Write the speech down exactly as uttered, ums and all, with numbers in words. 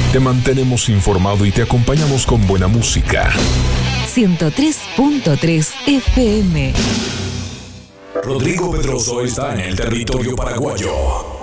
Te mantenemos informado y te acompañamos con buena música. ciento tres punto tres F M. Rodrigo Pedroso está en el territorio paraguayo.